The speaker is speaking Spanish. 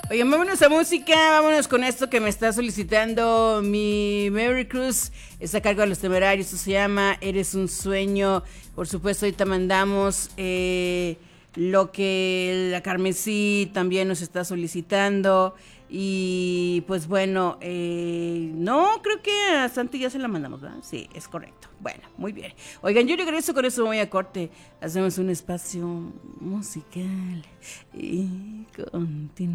Oigan, vámonos a música, vámonos con esto que me está solicitando mi Mary Cruz. Está a cargo de Los Temerarios, esto se llama Eres un Sueño. Por supuesto, ahorita mandamos lo que la Carmesí también nos está solicitando. Y pues bueno, no, creo que a Santi ya se la mandamos, ¿verdad? Sí, es correcto. Bueno, muy bien. Oigan, yo regreso con eso, voy a corte. Hacemos un espacio musical y continuamos.